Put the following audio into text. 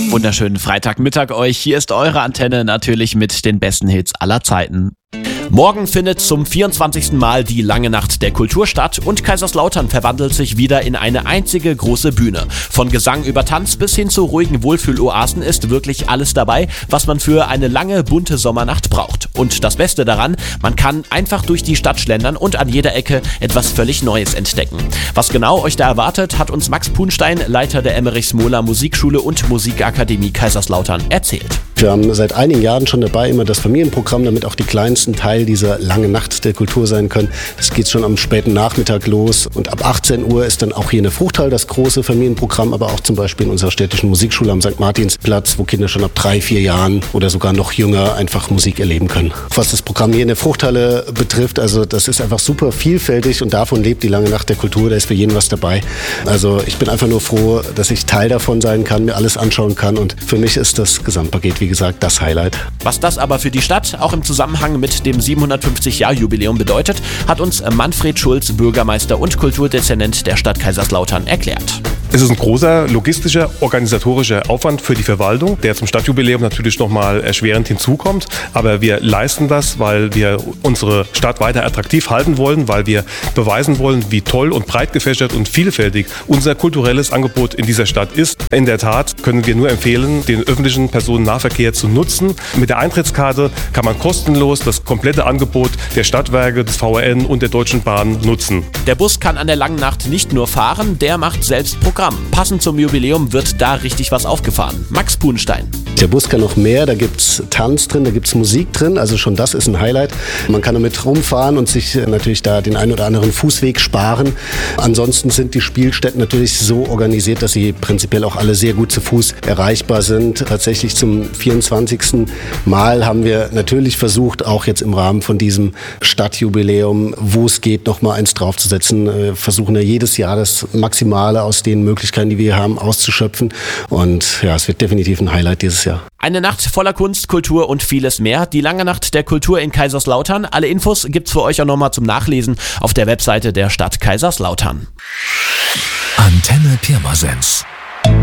Wunderschönen Freitagmittag euch. Hier ist eure Antenne natürlich mit den besten Hits aller Zeiten. Morgen findet zum 24. Mal die Lange Nacht der Kultur statt und Kaiserslautern verwandelt sich wieder in eine einzige große Bühne. Von Gesang über Tanz bis hin zu ruhigen Wohlfühloasen ist wirklich alles dabei, was man für eine lange, bunte Sommernacht braucht. Und das Beste daran, man kann einfach durch die Stadt schlendern und an jeder Ecke etwas völlig Neues entdecken. Was genau euch da erwartet, hat uns Max Punstein, Leiter der Emmerich-Smoler Musikschule und Musikakademie Kaiserslautern, erzählt. Wir haben seit einigen Jahren schon dabei immer das Familienprogramm, damit auch die kleinsten Teil dieser Lange Nacht der Kultur sein können. Es geht schon am späten Nachmittag los und ab 18 Uhr ist dann auch hier in der Fruchthal das große Familienprogramm, aber auch zum Beispiel in unserer städtischen Musikschule am St. Martinsplatz, wo Kinder schon ab 3-4 Jahren oder sogar noch jünger einfach Musik erleben können. Was das Programm hier in der Fruchthalle betrifft, also das ist einfach super vielfältig und davon lebt die Lange Nacht der Kultur, da ist für jeden was dabei. Also ich bin einfach nur froh, dass ich Teil davon sein kann, mir alles anschauen kann und für mich ist das Gesamtpaket, wie gesagt, das Highlight. Was das aber für die Stadt auch im Zusammenhang mit dem 750-Jahr-Jubiläum bedeutet, hat uns Manfred Schulz, Bürgermeister und Kulturdezernent der Stadt Kaiserslautern, erklärt. Es ist ein großer logistischer, organisatorischer Aufwand für die Verwaltung, der zum Stadtjubiläum natürlich nochmal erschwerend hinzukommt. Aber wir leisten das, weil wir unsere Stadt weiter attraktiv halten wollen, weil wir beweisen wollen, wie toll und breit gefächert und vielfältig unser kulturelles Angebot in dieser Stadt ist. In der Tat können wir nur empfehlen, den öffentlichen Personennahverkehr zu nutzen. Mit der Eintrittskarte kann man kostenlos das komplette Angebot der Stadtwerke, des VRN und der Deutschen Bahn nutzen. Der Bus kann an der Langen Nacht nicht nur fahren, der macht selbst Programm. Passend zum Jubiläum wird da richtig was aufgefahren. Max Punstein. Der Bus kann noch mehr, da gibt's Tanz drin, da gibt's Musik drin, also schon das ist ein Highlight. Man kann damit rumfahren und sich natürlich da den einen oder anderen Fußweg sparen. Ansonsten sind die Spielstätten natürlich so organisiert, dass sie prinzipiell auch alle sehr gut zu Fuß erreichbar sind. Tatsächlich zum 24. Mal haben wir natürlich versucht, auch jetzt im Rahmen von diesem Stadtjubiläum, wo es geht, noch mal eins draufzusetzen. Wir versuchen ja jedes Jahr das Maximale aus den Möglichkeiten, die wir haben, auszuschöpfen. Und ja, es wird definitiv ein Highlight dieses Jahr. Eine Nacht voller Kunst, Kultur und vieles mehr. Die Lange Nacht der Kultur in Kaiserslautern. Alle Infos gibt's für euch auch nochmal zum Nachlesen auf der Webseite der Stadt Kaiserslautern. Antenne Pirmasens.